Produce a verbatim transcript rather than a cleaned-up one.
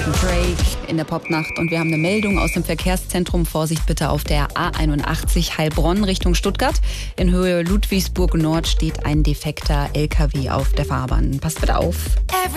Drake in der Popnacht. Und wir haben eine Meldung aus dem Verkehrszentrum. Vorsicht bitte auf der A einundachtzig Heilbronn Richtung Stuttgart. In Höhe Ludwigsburg Nord steht ein defekter L K W auf der Fahrbahn. Passt bitte auf.